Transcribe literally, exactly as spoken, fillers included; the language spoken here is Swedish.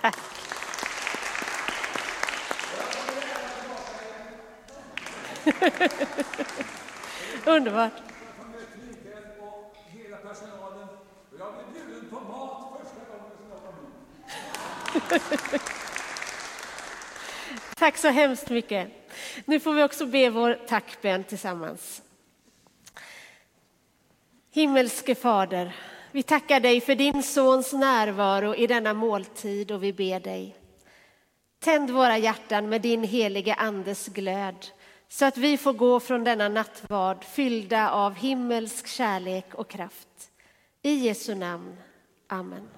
Tack. Underbart. Jag blev bjuden på mat första gången som jag kom hit. Tack så hemskt mycket. Nu får vi också be vår tackbön tillsammans. Himmelske Fader, vi tackar dig för din sons närvaro i denna måltid och vi ber dig. Tänd våra hjärtan med din heliga andes glöd så att vi får gå från denna nattvard fyllda av himmelsk kärlek och kraft. I Jesu namn. Amen.